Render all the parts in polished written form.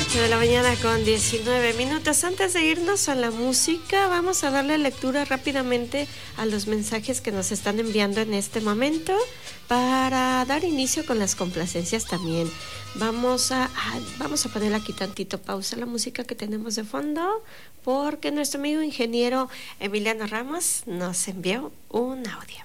8:19. Antes de irnos a la música, vamos a darle lectura rápidamente a los mensajes que nos están enviando en este momento para dar inicio con las complacencias también. Vamos a poner aquí tantito pausa a la música que tenemos de fondo, porque nuestro amigo ingeniero Emiliano Ramos nos envió un audio.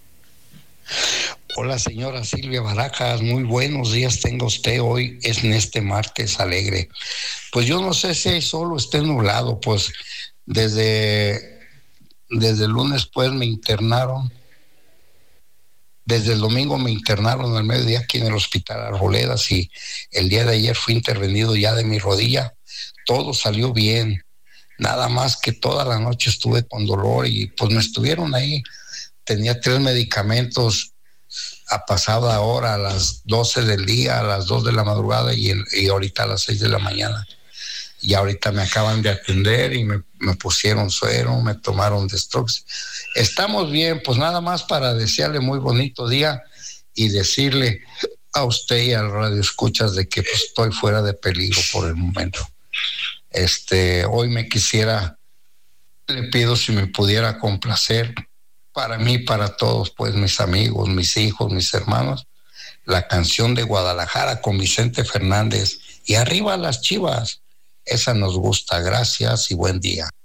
Hola señora Silvia Barajas, muy buenos días tenga usted hoy en este martes alegre. Pues yo no sé si hay sol o esté nublado, pues desde el lunes pues me internaron, desde el domingo me internaron al mediodía aquí en el hospital Arboledas y el día de ayer fui intervenido ya de mi rodilla, todo salió bien, nada más que toda la noche estuve con dolor y pues me estuvieron ahí, tenía 3 medicamentos a pasada hora, a las 12 del día, a las 2 de la madrugada y ahorita a las 6 de la mañana. Y ahorita me acaban de atender y me pusieron suero, me tomaron Destrox. Estamos bien, pues nada más para desearle muy bonito día y decirle a usted y al radio escuchas de que pues, estoy fuera de peligro por el momento. Hoy le pido si me pudiera complacer para mí, para todos, pues mis amigos, mis hijos, mis hermanos, la canción de Guadalajara con Vicente Fernández y arriba las Chivas, esa nos gusta, gracias y buen día.